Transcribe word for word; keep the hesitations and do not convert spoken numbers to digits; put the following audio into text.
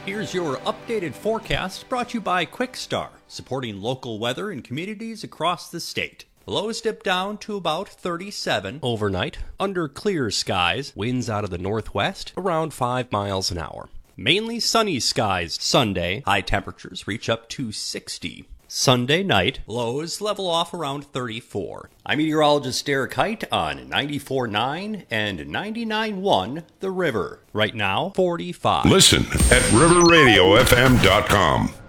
Here's your updated forecast brought to you by QuickStar, supporting local weather in communities across the state. Lows dip down to about thirty-seven overnight, under clear skies, winds out of the northwest, around five miles an hour. Mainly sunny skies Sunday, high temperatures reach up to sixty. Sunday night, lows level off around thirty-four. I'm meteorologist Derek Height on ninety-four point nine and ninety-nine point one The River. Right now, forty-five. Listen at river radio f m dot com.